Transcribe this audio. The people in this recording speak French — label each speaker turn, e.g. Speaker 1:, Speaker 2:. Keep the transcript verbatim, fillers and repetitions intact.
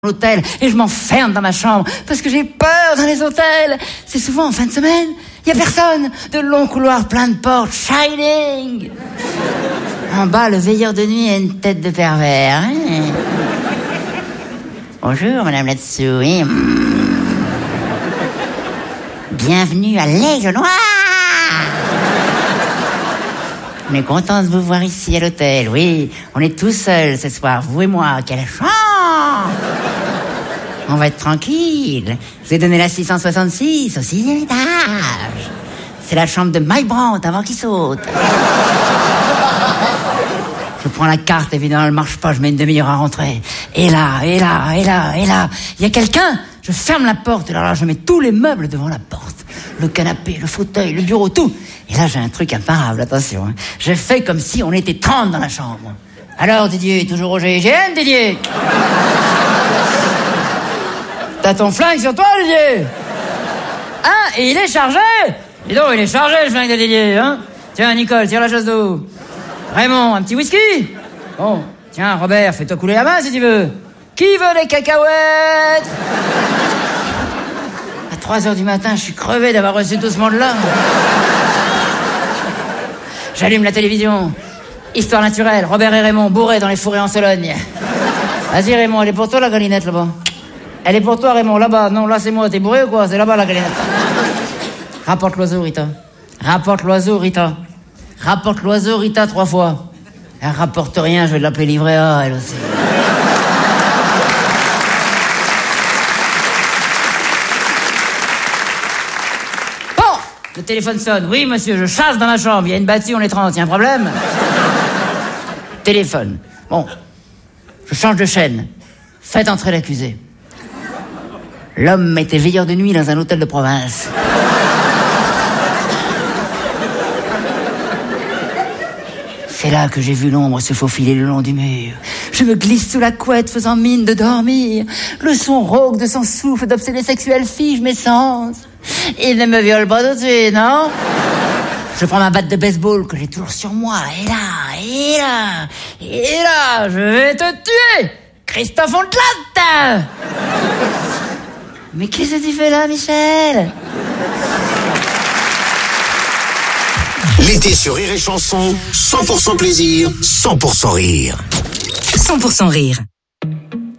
Speaker 1: l'hôtel et je m'enferme dans ma chambre parce que j'ai peur dans les hôtels. C'est souvent en fin de semaine, il y a personne. De longs couloirs pleins de portes, Shining. En bas, le veilleur de nuit a une tête de pervers. Hein. Bonjour, madame là-dessous. Oui. Bienvenue à l'Aigle Noir. On est content de vous voir ici à l'hôtel. Oui, on est tous seuls ce soir, vous et moi. Quelle chance! On va être tranquille. Je vous ai donné la six cent soixante-six au sixième étage. C'est la chambre de Mike Brandt avant qu'il saute. Je prends la carte, évidemment, elle marche pas, je mets une demi-heure à rentrer. Et là, et là, et là, et là, il y a quelqu'un. Je ferme la porte, et là, je mets tous les meubles devant la porte. Le canapé, le fauteuil, le bureau, tout. Et là, j'ai un truc imparable, attention. Hein. Je fais comme si on était trente dans la chambre. Alors, Didier, toujours au G I G N, Didier? T'as ton flingue sur toi, Didier? Hein? Et il est chargé? Dis donc, il est chargé, le flingue de Didier, hein? Tiens, Nicole, tire la chasse d'eau. Raymond, un petit whisky? Bon, tiens, Robert, fais-toi couler la main, si tu veux. Qui veut des cacahuètes? À trois heures du matin, je suis crevé d'avoir reçu tout ce monde-là. J'allume la télévision. Histoire naturelle, Robert et Raymond bourrés dans les fourrés en Sologne. Vas-y, Raymond, elle est pour toi, la galinette, là-bas. Elle est pour toi, Raymond, là-bas. Non, là, c'est moi. T'es bourré ou quoi? C'est là-bas, la galinette. Rapporte l'oiseau, Rita. Rapporte l'oiseau, Rita. Rapporte l'oiseau, Rita, trois fois. Elle rapporte rien, je vais l'appeler livret A, elle aussi. Bon, le téléphone sonne. Oui, monsieur, je chasse dans ma chambre. Il y a une bâtie, on est trente. Il y a un problème? Téléphone. Bon, je change de chaîne. Faites entrer l'accusé. L'homme était veilleur de nuit dans un hôtel de province. C'est là que j'ai vu l'ombre se faufiler le long du mur. Je me glisse sous la couette faisant mine de dormir. Le son rauque de son souffle d'obsédé sexuel fige mes sens. Il ne me viole pas tout de suite, non? Je prends ma batte de baseball que j'ai toujours sur moi. Et là, et là, et là, je vais te tuer, Christophe Ondelat. Mais qu'est-ce que tu fais là, Michel?
Speaker 2: L'été sur Rire et Chanson, cent pour cent plaisir, cent pour cent rire.
Speaker 3: cent pour cent rire.